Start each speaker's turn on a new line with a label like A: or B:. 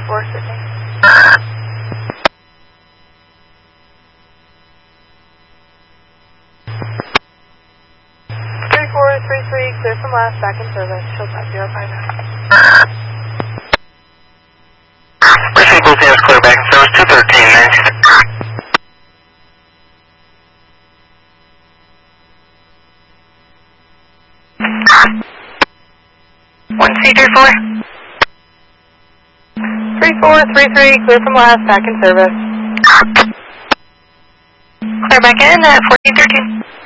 A: 34, Sydney. 3433, clear from last, back in service, Shield 5059.
B: Proceed, both hands clear back in service, 213, next. 1C34?
A: 3433, clear from last, back in service.
B: Clear back in at 1413.